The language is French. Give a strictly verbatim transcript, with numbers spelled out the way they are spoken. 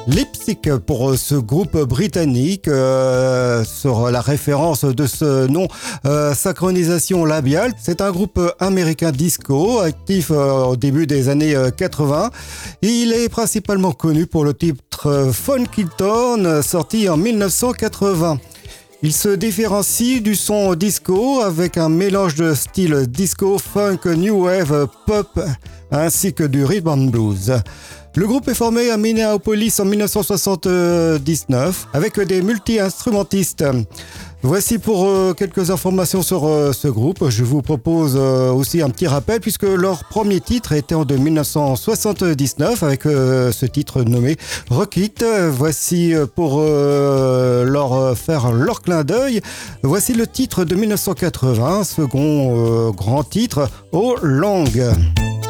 Lipstick pour ce groupe britannique, euh, sur la référence de ce nom, euh, synchronisation labiale. C'est un groupe américain disco, actif euh, au début des années quatre-vingts. Il est principalement connu pour le titre Funky Town, sorti en dix-neuf cent quatre-vingts. Il se différencie du son disco avec un mélange de style disco, funk, new wave, pop ainsi que du rhythm and blues. Le groupe est formé à Minneapolis en dix-neuf cent soixante-dix-neuf avec des multi-instrumentistes. Voici pour euh, quelques informations sur euh, ce groupe. Je vous propose euh, aussi un petit rappel puisque leur premier titre était en dix-neuf cent soixante-dix-neuf avec euh, ce titre nommé Rock It. Voici euh, pour euh, leur faire leur clin d'œil. Voici le titre de dix-neuf cent quatre-vingts, second euh, grand titre, Oh Long.